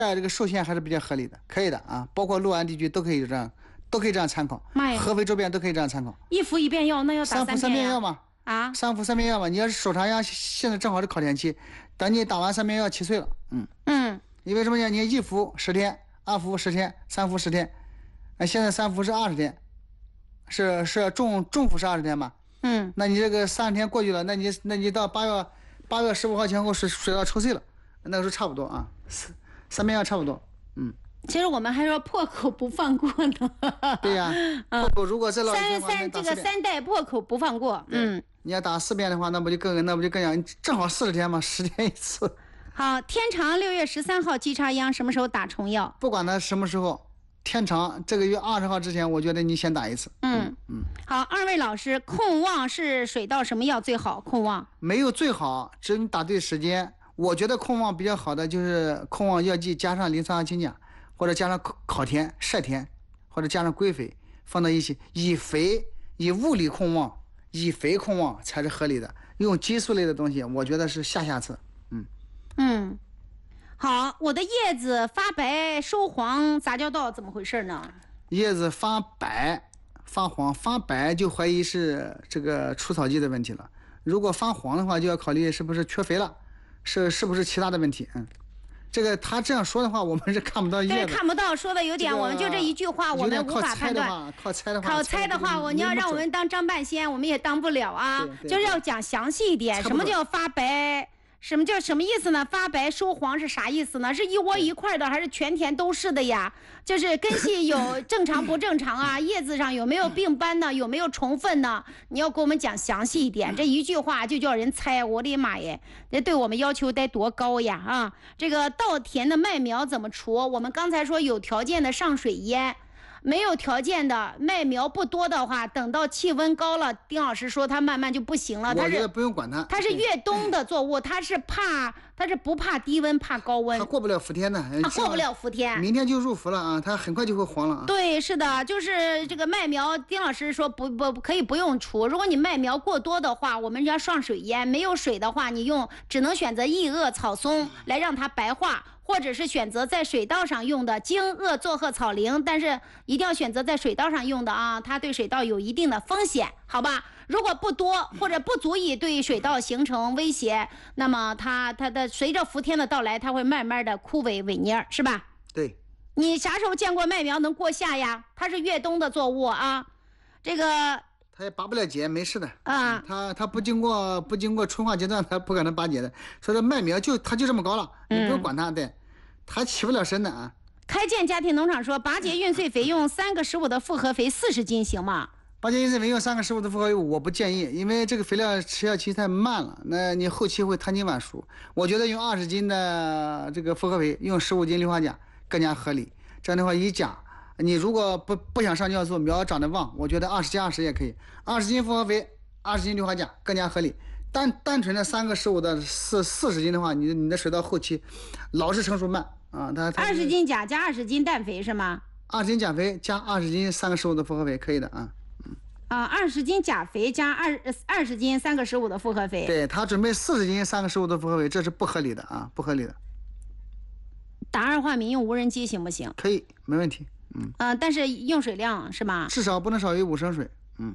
这个受限还是比较合理的，可以的啊，包括六安地区都可以这样，参考。 妈呀， 合肥周边都可以这样参考。 一服一遍药，那要打 3服3遍药嘛？ 啊 ，3服3遍药嘛。你要是手插秧，现在正好是考前期，等你打完3遍药7岁了，因为什么呢？你1服10天，2服10天，3服10天，现在3服是20天，是重服是20天嘛？那你这个30天过去了，那你到8月15号前后水稻抽穗了，那个时候差不多啊，3遍药差不多， 其实我们还说破口不放过呢。 对呀，破口如果再老三代破口不放过。 你要打4遍的话，那不就更讲，正好40天嘛，10天一次。 好，天长6月13号季插秧，什么时候打虫药？ 不管它什么时候，天长这个月20号之前，我觉得你先打一次。 好，二位老师，控旺是水稻什么药最好？控旺没有最好，只有你打对时间。我觉得控旺比较好的就是控旺药剂加上磷酸二氢钾，或者加上烤田、晒田，或者加上归肥放到一起，以物理控旺，以肥控旺才是合理的。用激素类的东西，我觉得是下策。 好，我的叶子发白收黄杂交稻怎么回事呢？ 叶子发白发黄，发白就怀疑是这个除草剂的问题了。如果发黄的话，就要考虑是不是缺肥了，是不是其他的问题。这个他这样说的话，我们是看不到叶子。 对，看不到，说的有点，我们就这一句话，我们无法判断。 靠猜的话，你要让我们当张半仙，我们也当不了啊。就是要讲详细一点，什么叫发白？什么意思呢？发白收黄是啥意思呢？是一窝一块的，还是全田都是的呀？就是根系有正常不正常啊？叶子上有没有病斑呢？有没有虫粪呢？你要给我们讲详细一点。这一句话就叫人猜，我的妈耶！这对我们要求得多高呀啊！这个稻田的麦苗怎么除？我们刚才说有条件的上水淹。没有条件的麦苗不多的话，等到气温高了，丁老师说它慢慢就不行了。 我觉得不用管它。 它是越冬的作物，它是不怕低温，怕高温。 它过不了伏天的。 它过不了伏天。 明天就入伏了啊，它很快就会黄了啊。 对，是的，就是这个麦苗，丁老师说不可以不用除。如果你麦苗过多的话，我们要上水淹；没有水的话，你只能选择异萼草松来让它白化。或者是选择在水稻上用的精萼唑褐草苓，但是一定要选择在水稻上用的啊，它对水稻有一定的风险，好吧？如果不多或者不足以对水稻形成威胁，那么它的随着伏天的到来，它会慢慢的枯萎萎蔫，是吧？ 对。 你啥时候见过麦苗能过夏呀？它是越冬的作物啊，这个它也拔不了节，没事的啊。 它不经过春化阶段，它不可能拔节的。所以说麦苗它就这么高了，你不用管它，对。它起不了身的啊！ 开建家庭农场说，拔节运穗肥用3个15的复合肥40斤行吗？ 拔节运穗肥用3个15的复合肥，我不建议，因为这个肥料吃效期太慢了，那你后期会贪斤晚熟。我觉得用20斤的这个复合肥，用15斤氯化钾更加合理。这样的话一钾，你如果不想上酵素，苗长得旺，我觉得20加20也可以。20斤复合肥，20斤氯化钾更加合理。单纯的3个15的40斤的话，你的水稻后期老是成熟慢啊。它 20斤钾加20斤氮肥是吗 ？20斤钾肥加20斤3个15的复合肥可以的啊。 20斤钾肥加20斤3个15的复合肥。 对，他准备40斤3个15的复合肥，这是不合理的啊，不合理的。 打二化醚用无人机行不行？ 可以，没问题。 但是用水量是吗？ 至少不能少于5升水。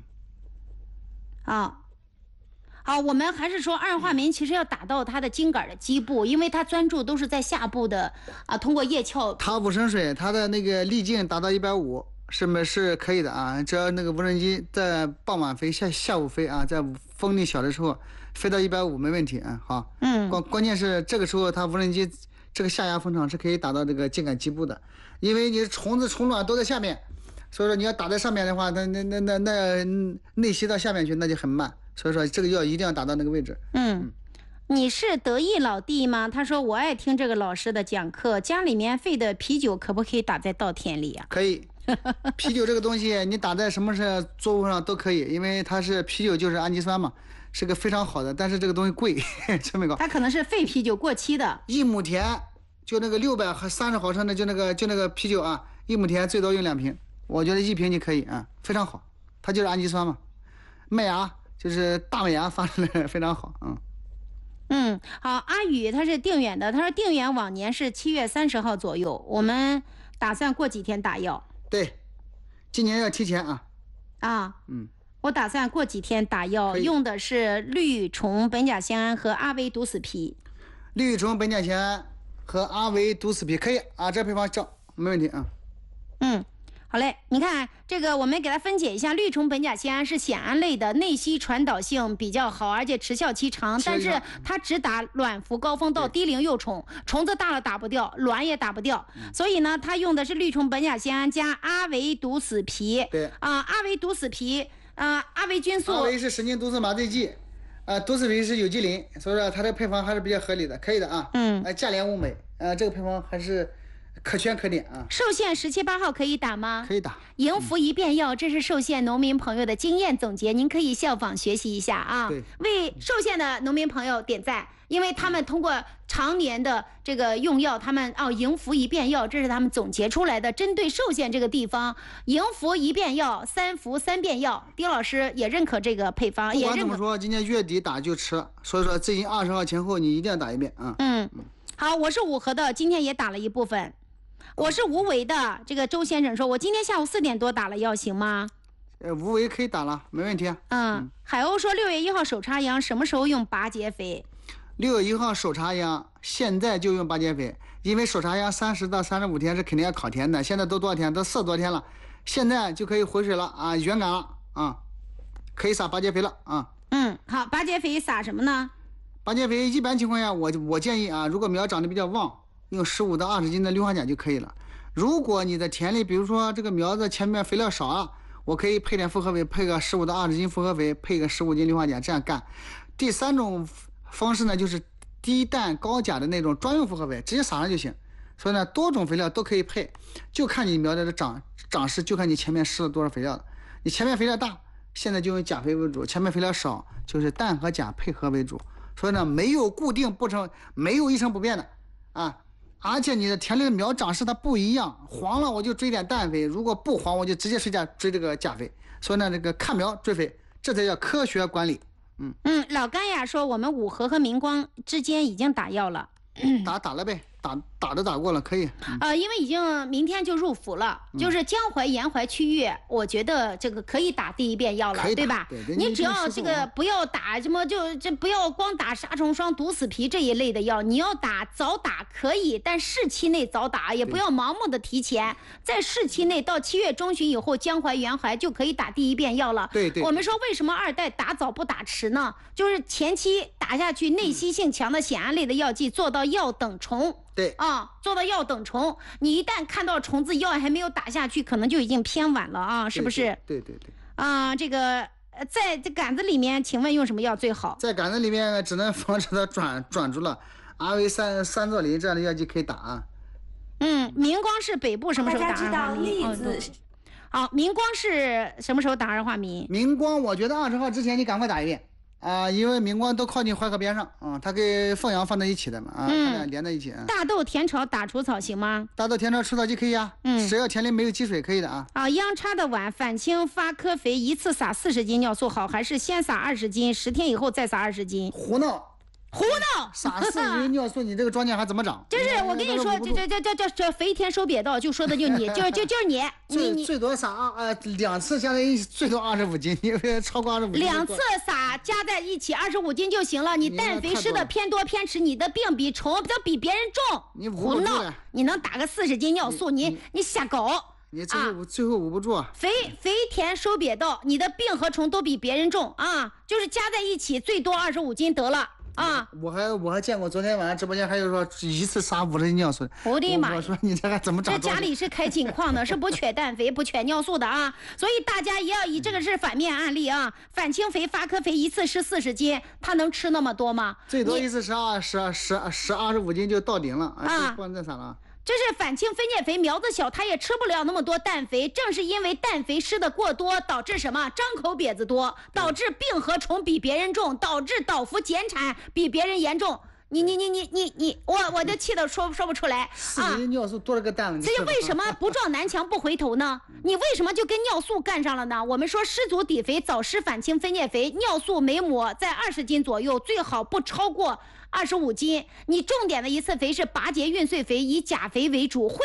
好，我们还是说二化醚其实要打到它的茎秆的基部，因为它专注都是在下部的通过叶鞘。 它5升水，它的那个粒径达到150，是可以的啊。只要那个无人机在傍晚飞、下午飞啊，在风力小的时候飞到150没问题啊。好，关键是这个时候它无人机这个下压风场是可以打到这个茎秆基部的，因为你虫子虫卵都在下面，所以说你要打在上面的话，那内吸到下面去那就很慢。所以说这个药一定要打到那个位置。 你是得意老弟吗？他说我爱听这个老师的讲课，家里面废的啤酒可不可以打在稻田里啊？ 可以，啤酒这个东西你打在什么作物上都可以，因为它是啤酒就是氨基酸嘛，是个非常好的，但是这个东西贵，成本高。 它可能是废啤酒过期的。 一亩田就那个630毫升的就那个啤酒啊，一亩田最多用2瓶，我觉得1瓶就可以啊，非常好，它就是氨基酸嘛，麦芽。就是大麦芽发出来非常好。 好，阿宇他是定远的，他说定远往年是7月30号左右，我们打算过几天打药。 对，今年要提前我打算过几天打药，用的是氯虫苯甲酰胺和阿维毒死皮。 氯虫苯甲酰胺和阿维毒死皮可以啊，这配方照没问题啊。 好嘞，你看这个，我们给它分解一下。氯虫苯甲酰胺是酰胺类的，内吸传导性比较好，而且持效期长，但是它只打卵孵高峰到低龄幼虫，虫子大了打不掉，卵也打不掉，所以呢，它用的是氯虫苯甲酰胺加阿维毒死皮。 对阿维毒死皮，阿维菌素。 阿维是神经毒素麻醉剂，毒死皮是有机磷，所以说它的配方还是比较合理的，可以的啊。价廉物美，这个配方还是可圈可点啊！ 寿县17、8号可以打吗？ 可以打。 营服一变药，这是寿县农民朋友的经验总结，您可以效仿学习一下啊！ 对， 为寿县的农民朋友点赞，因为他们通过常年的这个用药，他们营服一变药，这是他们总结出来的，针对寿县这个地方，营服一变药，3服3变药。丁老师也认可这个配方， 不管怎么说，今年月底打就吃，所以说最近20号前后你一定要打一遍啊！ 好，我是五河的，今天也打了一部分。我是无为的，这个周先生说，我今天下午4点多打了药，行吗？ 无为可以打了，没问题。 海鸥说6月1号手插秧，什么时候用拔节肥 ？6月1号手插秧，现在就用拔节肥，因为手插秧30到35天是肯定要烤田的，现在都多少天？都40多天了，现在就可以回水了啊，原感了啊，可以撒拔节肥了啊。 好，拔节肥撒什么呢？ 拔节肥一般情况下，我建议啊，如果苗长得比较旺，用15到20斤的氯化钾就可以了。如果你的田里，比如说这个苗子前面肥料少了，我可以配点复合肥，配个15到20斤复合肥，配个15斤氯化钾，这样干。第3种方式呢，就是低氮高钾的那种专用复合肥，直接撒上就行。所以呢，多种肥料都可以配，就看你苗的长势，就看你前面施了多少肥料了。你前面肥料大，现在就用钾肥为主；前面肥料少，就是氮和钾配合为主。所以呢，没有固定不成，没有一成不变的啊。而且你的田里的苗长势它不一样，黄了我就追点氮肥，如果不黄我就直接追这个钾肥。所以呢，这个看苗追肥，这才叫科学管理。 老甘呀说我们五河和明光之间已经打药了， 打了呗，打都打过了，可以。 因为已经明天就入伏了，就是江淮沿淮区域，我觉得这个可以打第1遍药了，对吧？你只要这个不要打什么，这不要光打杀虫霜、毒死皮这一类的药，你要早打可以，但适期内早打，也不要盲目的提前，在适期内到7月中旬以后，江淮沿淮就可以打第1遍药了。 对， 我们说为什么2代打早不打迟呢？就是前期打下去内吸性强的酰胺类的药剂，做到药等虫。 对做到药等虫，你一旦看到虫子，药还没有打下去，可能就已经偏晚了啊，是不是？ 对。 这个在这杆子里面，请问用什么药最好？ 在杆子里面只能防止它转住了，阿维三唑林这样的药剂可以打啊。 明光是北部什么时候打？ 大家知道栗子。 好，明光是什么时候打二化醚？ 明光，我觉得20号之前你赶快打一遍。因为明光都靠近淮河边上它跟凤阳放在一起的嘛它俩连在一起大豆田草打除草行吗？ 大豆田草除草剂可以啊，只要田里没有积水可以的啊。 秧插的晚，反清发科肥一次撒40斤尿素好，还是先撒20斤，10天以后再撒20斤？ 胡闹！撒40斤尿素，你这个庄稼还怎么长？ 就是我跟你说，这肥田收瘪稻，就说的就你，就是你最多撒2次加在一起最多25斤，你别超过25斤。 2次撒加在一起25斤就行了。你氮肥施的偏多偏迟，你的病比虫都比别人重。 你胡闹！你能打个40斤尿素？你瞎搞！ 你最后捂不住啊！ 肥田收瘪稻，你的病和虫都比别人重啊！就是加在一起最多25斤得了。 我还见过昨天晚上直播间还有说一次撒50斤尿素。 我的妈！ 我说你这还怎么长？ 这家里是开金矿的，是不缺氮肥不缺尿素的啊！所以大家也要以这个是反面案例啊。反清肥发科肥一次施40斤，他能吃那么多吗？ 最多一次25斤就到顶了不能再撒了。 这是反清分解肥，苗子小，它也吃不了那么多氮肥。正是因为氮肥施的过多，导致什么？张口瘪子多，导致病和虫比别人重，导致倒伏减产比别人严重。 我就气得说不出来啊！ 尿素多了个蛋了。 这为什么不撞南墙不回头呢？你为什么就跟尿素干上了呢？我们说湿足底肥、早湿反清分解肥，尿素每亩在20斤左右，最好不超过25斤。你重点的一次肥是拔节孕穗肥，以钾肥为主。